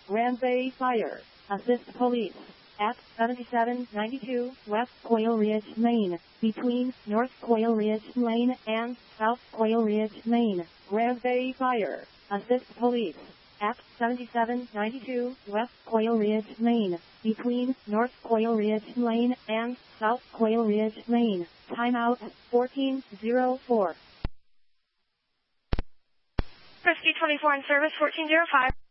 Ramsay Fire. Assist police at 7792 West Quail Ridge, Maine, between North Quail Ridge Lane and South Quail Ridge, Maine. Ramsay Fire. Assist police at 7792 West Quail Ridge, Maine, between North Quail Ridge Lane and South Quail Ridge, Maine. Timeout 1404. Rescue 24 in service 1405.